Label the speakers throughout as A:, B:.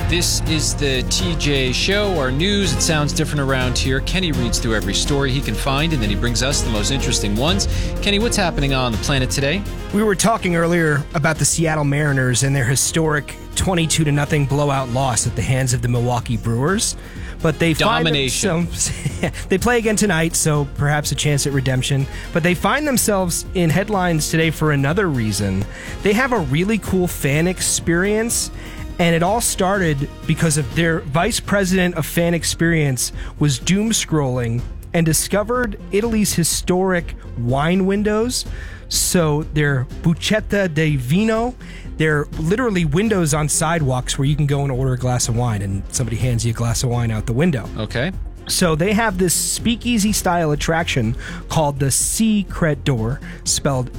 A: This is the TJ Show, our news. It sounds different around here. Kenny reads through every story he can find, and then he brings us the most interesting ones. Kenny, what's happening on the planet today?
B: We were talking earlier about the Seattle Mariners and their historic 22-0 blowout loss at the hands of the Milwaukee Brewers. But they
A: Domination.
B: They play again tonight, so perhaps a chance at redemption. But they find themselves in headlines today for another reason. They have a really cool fan experience, and it all started because of their vice president of fan experience was doom scrolling and discovered Italy's historic wine windows. So they're Buccetta di Vino. They're literally windows on sidewalks where you can go and order a glass of wine and somebody hands you a glass of wine out the window.
A: Okay.
B: So they have this speakeasy-style attraction called the Secret Door, spelled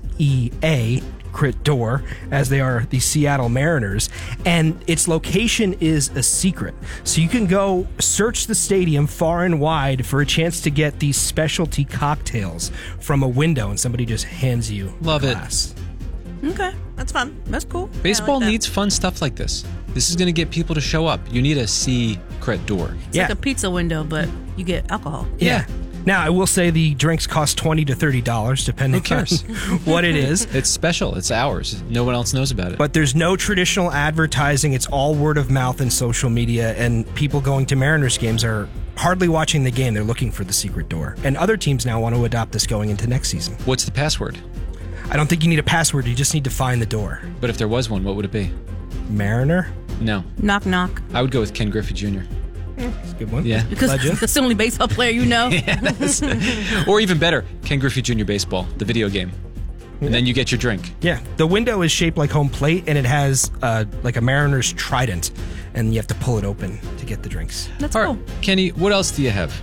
B: S-E-A, Crit Door, as they are the Seattle Mariners, and its location is a secret. So you can go search the stadium far and wide for a chance to get these specialty cocktails from a window, and somebody just hands you a glass.
C: Okay, that's fun. That's cool.
A: Baseball
C: I like that.
A: needs fun stuff like this. This is going to get people to show up. You need a secret door.
C: It's like a pizza window, but you get alcohol.
B: Yeah. Now, I will say the drinks cost $20 to $30, depending on what it is.
A: It's special. It's ours. No one else knows about it.
B: But there's no traditional advertising. It's all word of mouth and social media, and people going to Mariners games are hardly watching the game. They're looking for the secret door. And other teams now want to adopt this going into next season.
A: What's the password?
B: I don't think you need a password. You just need to find the door.
A: But if there was one, what would it be?
B: Mariner?
A: No.
C: Knock, knock.
A: I would go with Ken Griffey Jr.
B: That's a good one.
A: Yeah.
C: Because that's the only baseball player you know.
A: Yes. Or even better, Ken Griffey Jr. Baseball, the video game. And then you get your drink.
B: Yeah. The window is shaped like home plate, and it has like a Mariner's trident, and you have to pull it open to get the drinks.
C: That's
A: All
C: cool.
A: right, Kenny, what else do you have?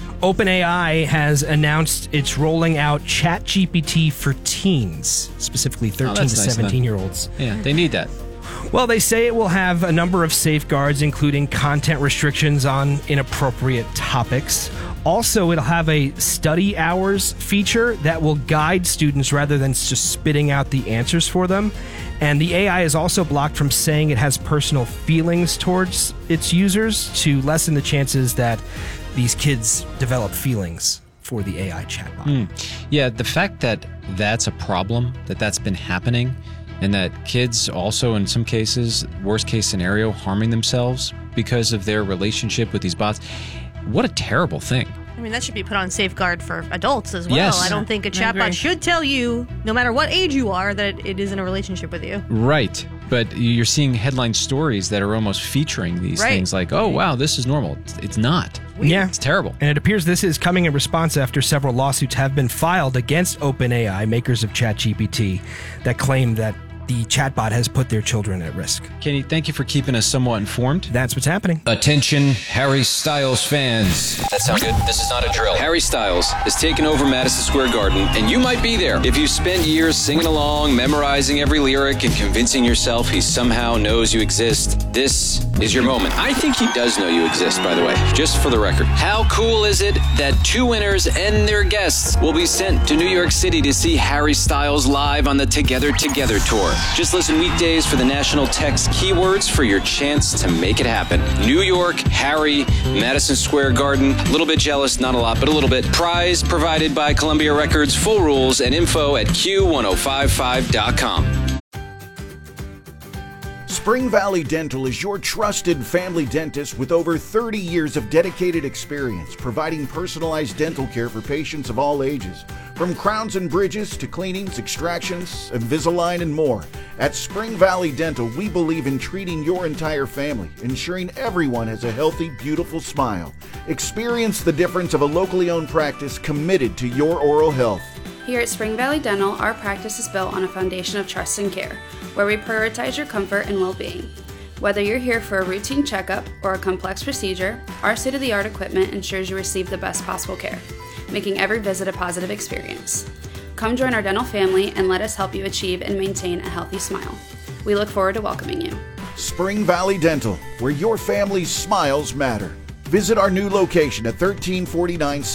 B: OpenAI has announced it's rolling out ChatGPT for teens, specifically 13 to
A: that's nice,
B: 17-year-olds.
A: Yeah, they need that.
B: Well, they say it will have a number of safeguards, including content restrictions on inappropriate topics. Also, it'll have a study hours feature that will guide students rather than just spitting out the answers for them. And the AI is also blocked from saying it has personal feelings towards its users to lessen the chances that these kids develop feelings for the AI chatbot.
A: Yeah, the fact that that's a problem, that's been happening, and that kids also, in some cases, worst case scenario, harming themselves because of their relationship with these bots, what a terrible thing.
D: I mean, that should be put on safeguard for adults as well.
A: Yes.
D: I don't think a
C: I agree.
D: chatbot should tell you, no matter what age you are, that it is in a relationship with you.
A: Right. But you're seeing headline stories that are almost featuring these things like, oh, wow, this is normal. It's not.
B: Yeah.
A: It's terrible.
B: And it appears this is coming in response after several lawsuits have been filed against OpenAI, makers of ChatGPT, that claim that the chatbot has put their children at risk.
A: Kenny, thank you for keeping us somewhat informed.
B: That's what's happening.
E: Attention, Harry Styles fans.
F: That sounds good. This is not a drill.
E: Harry Styles has taken over Madison Square Garden, and you might be there. If you spent years singing along, memorizing every lyric, and convincing yourself he somehow knows you exist, this is your moment. I think he does know you exist, by the way, just for the record. How cool is it that 2 winners and their guests will be sent to New York City to see Harry Styles live on the Together Together tour? Just listen weekdays for the national text keywords for your chance to make it happen. New York, Harry, Madison Square Garden. A little bit jealous, not a lot, but a little bit. Prize provided by Columbia Records. Full rules and info at q1055.com.
G: Spring Valley Dental is your trusted family dentist with over 30 years of dedicated experience providing personalized dental care for patients of all ages. From crowns and bridges to cleanings, extractions, Invisalign, and more. At Spring Valley Dental, we believe in treating your entire family, ensuring everyone has a healthy, beautiful smile. Experience the difference of a locally owned practice committed to your oral health.
H: Here at Spring Valley Dental, our practice is built on a foundation of trust and care, where we prioritize your comfort and well-being. Whether you're here for a routine checkup or a complex procedure, our state-of-the-art equipment ensures you receive the best possible care, making every visit a positive experience. Come join our dental family and let us help you achieve and maintain a healthy smile. We look forward to welcoming you.
G: Spring Valley Dental, where your family's smiles matter. Visit our new location at 1349